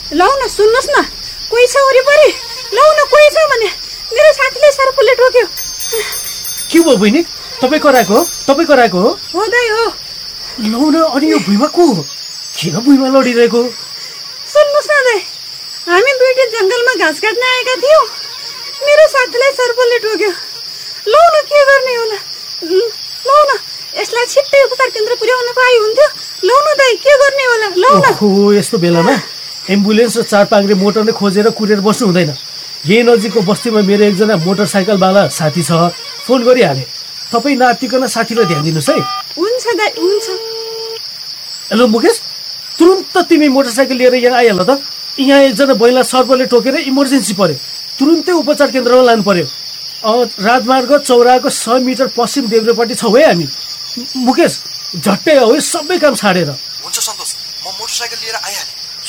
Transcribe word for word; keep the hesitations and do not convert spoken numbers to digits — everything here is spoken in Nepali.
लौ न सुन्नुहोस् न, कोही छ वरिपरि? लौ न कोही छ भने मेरो साथीले सर्पले टोक्यो। के भयो बहिनी? तपाईँ कराएको हो? तपाईँ कराएको हो? हो दाइ हो। लौ न, अनि यो भुइँमा को हो? किन भुइँमा लडिरहेको? सुन्नुहोस् न दाइ, हामी दुईटा जङ्गलमा घाँस काट्न आएका थियौँ। मेरो साथीलाई सर्पले टोक्यो। लौ न के गर्ने होला? लौ न, यसलाई छिट्टै उपचार केन्द्र पुर्याउन पाए हुन्थ्यो। लौ न दाइ, के गर्ने होला? लौ न। ओहो, यस्तो बेलामा एम्बुलेन्स र चार पाङ्ग्रे मोटर नै खोजेर कुरेर बस्नु हुँदैन। यही नजिकको बस्तीमा मेरो एकजना मोटरसाइकलवाला साथी छ, फोन गरिहाले। तपाईँ नआत्तिकन साथीलाई ध्यान दिनुहोस् है। हुन्छ दाइ, हुन्छ। हेलो मुकेश, तुरुन्त तिमी मोटरसाइकल लिएर यहाँ आइहाल त। यहाँ एकजना महिला सर्पले टोकेर इमर्जेन्सी पर्यो, तुरुन्तै उपचार केन्द्रमा लानु पर्यो। राजमार्ग चौराको सय मिटर पश्चिम देब्रेपट्टि छौँ है हामी। मुकेश, झट्टै हो, सबै काम छाडेर।